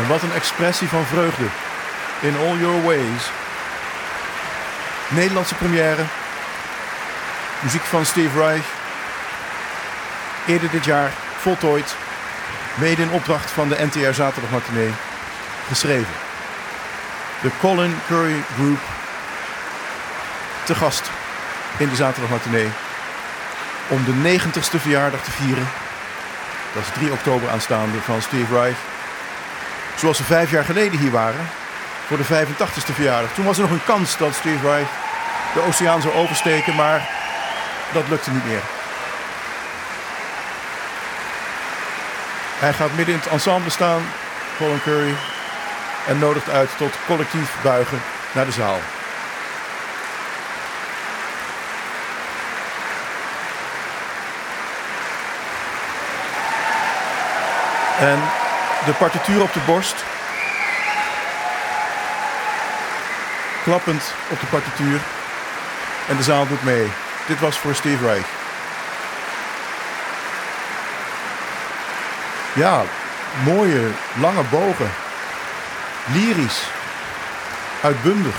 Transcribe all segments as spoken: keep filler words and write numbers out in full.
Wat een expressie van vreugde. In all your ways. Nederlandse première. Muziek van Steve Reich. Eerder dit jaar voltooid. Mede in opdracht van de N T R Zaterdagmatinee. Geschreven. De Colin Currie Group. Te gast in de Zaterdagmatinee. Om de negentigste verjaardag te vieren. Dat is drie oktober aanstaande van Steve Reich. Zoals ze vijf jaar geleden hier waren. Voor de vijfentachtigste verjaardag. Toen was er nog een kans dat Steve Reich de oceaan zou oversteken. Maar dat lukte niet meer. Hij gaat midden in het ensemble staan, Colin Currie. En nodigt uit tot collectief buigen naar de zaal. En de partituur op de borst. Klappend op de partituur. En de zaal doet mee. Dit was voor Steve Reich. Ja, mooie, lange bogen. Lyrisch. Uitbundig.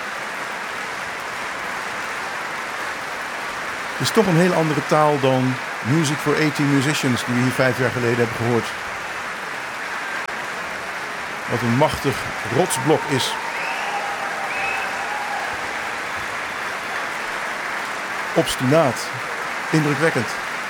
Het is toch een heel andere taal dan Music for achttien Musicians die we hier vijf jaar geleden hebben gehoord. Wat een machtig rotsblok is. Obstinaat. Indrukwekkend.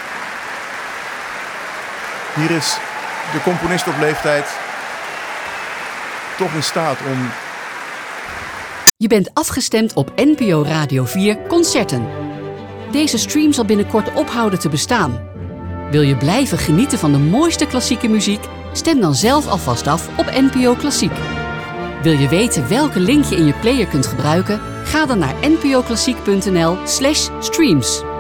Hier is de componist op leeftijd toch in staat om... Je bent afgestemd op N P O Radio vier Concerten. Deze stream zal binnenkort ophouden te bestaan. Wil je blijven genieten van de mooiste klassieke muziek? Stem dan zelf alvast af op N P O Klassiek. Wil je weten welke link je in je player kunt gebruiken? Ga dan naar npoklassiek punt n l slash streams.